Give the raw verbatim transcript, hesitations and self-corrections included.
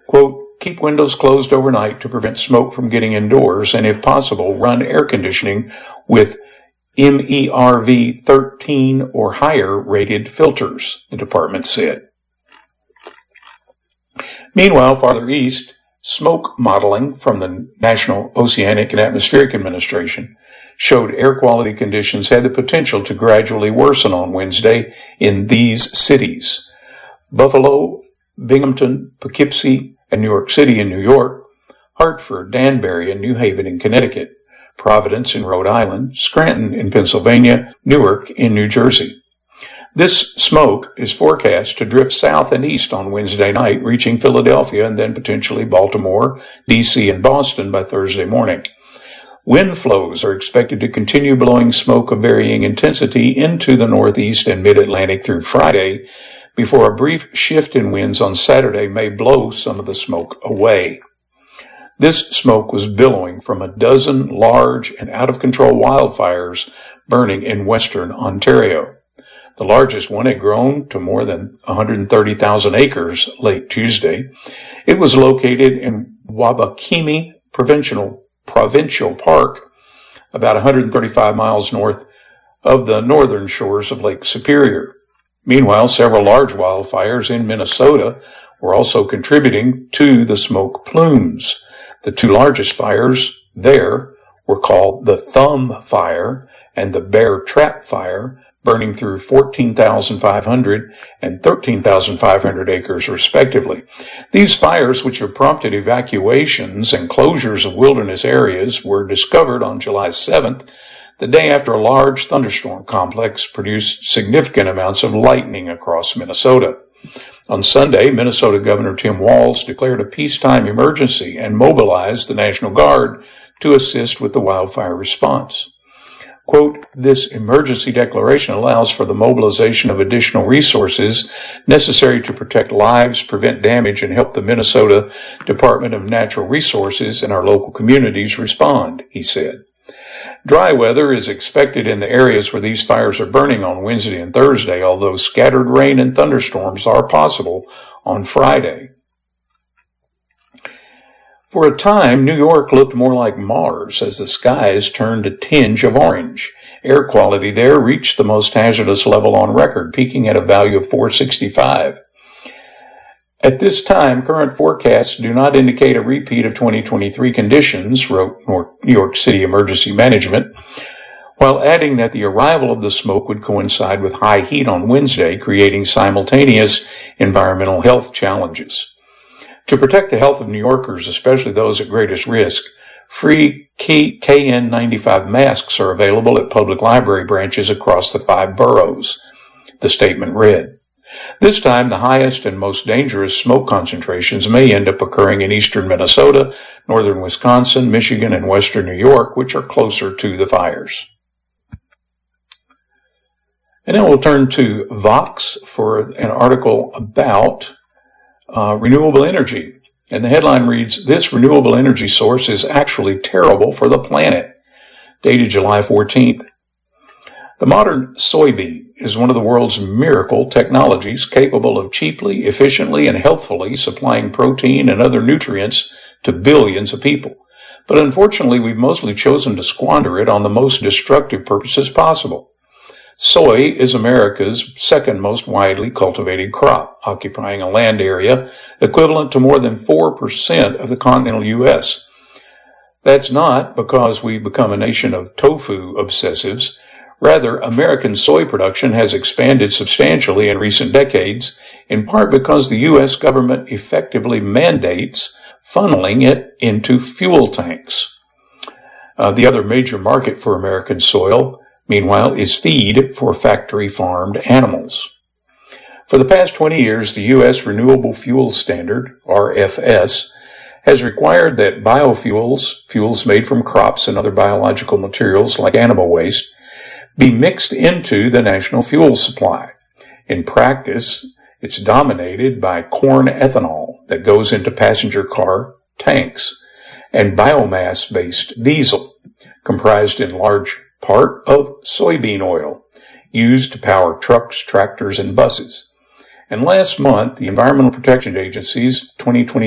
Quote, keep windows closed overnight to prevent smoke from getting indoors, and if possible, run air conditioning with M E R V thirteen or higher rated filters, the department said. Meanwhile, farther east, smoke modeling from the National Oceanic and Atmospheric Administration showed air quality conditions had the potential to gradually worsen on Wednesday in these cities: Buffalo, Binghamton, Poughkeepsie, and New York City in New York, Hartford, Danbury, and New Haven in Connecticut, Providence in Rhode Island, Scranton in Pennsylvania, Newark in New Jersey. This smoke is forecast to drift south and east on Wednesday night, reaching Philadelphia and then potentially Baltimore, D C, and Boston by Thursday morning. Wind flows are expected to continue blowing smoke of varying intensity into the Northeast and Mid-Atlantic through Friday, before a brief shift in winds on Saturday may blow some of the smoke away. This smoke was billowing from a dozen large and out-of-control wildfires burning in western Ontario. The largest one had grown to more than one hundred thirty thousand acres late Tuesday. It was located in Wabakimi Provincial, Provincial Park, about one hundred thirty-five miles north of the northern shores of Lake Superior. Meanwhile, several large wildfires in Minnesota were also contributing to the smoke plumes. The two largest fires there were called the Thumb Fire and the Bear Trap Fire, burning through fourteen thousand five hundred and thirteen thousand five hundred acres respectively. These fires, which have prompted evacuations and closures of wilderness areas, were discovered on July seventh, the day after a large thunderstorm complex produced significant amounts of lightning across Minnesota. On Sunday, Minnesota Governor Tim Walz declared a peacetime emergency and mobilized the National Guard to assist with the wildfire response. Quote, this emergency declaration allows for the mobilization of additional resources necessary to protect lives, prevent damage, and help the Minnesota Department of Natural Resources and our local communities respond, he said. Dry weather is expected in the areas where these fires are burning on Wednesday and Thursday, although scattered rain and thunderstorms are possible on Friday. For a time, New York looked more like Mars as the skies turned a tinge of orange. Air quality there reached the most hazardous level on record, peaking at a value of four sixty-five. At this time, current forecasts do not indicate a repeat of twenty twenty-three conditions, wrote New York City Emergency Management, while adding that the arrival of the smoke would coincide with high heat on Wednesday, creating simultaneous environmental health challenges. To protect the health of New Yorkers, especially those at greatest risk, free K N ninety-five masks are available at public library branches across the five boroughs, the statement read. This time, the highest and most dangerous smoke concentrations may end up occurring in eastern Minnesota, northern Wisconsin, Michigan, and western New York, which are closer to the fires. And then we'll turn to Vox for an article about uh, renewable energy. And the headline reads, this renewable energy source is actually terrible for the planet, dated July fourteenth. The modern soybean is one of the world's miracle technologies capable of cheaply, efficiently, and healthfully supplying protein and other nutrients to billions of people. But unfortunately, we've mostly chosen to squander it on the most destructive purposes possible. Soy is America's second most widely cultivated crop, occupying a land area equivalent to more than four percent of the continental U S. That's not because we've become a nation of tofu obsessives. Rather, American soy production has expanded substantially in recent decades, in part because the U S government effectively mandates funneling it into fuel tanks. Uh, the other major market for American soy, meanwhile, is feed for factory-farmed animals. For the past twenty years, the U S Renewable Fuel Standard, R F S, has required that biofuels, fuels made from crops and other biological materials like animal waste, be mixed into the national fuel supply. In practice, it's dominated by corn ethanol that goes into passenger car tanks and biomass-based diesel, comprised in large part of soybean oil, used to power trucks, tractors, and buses. And last month, the Environmental Protection Agency's twenty twenty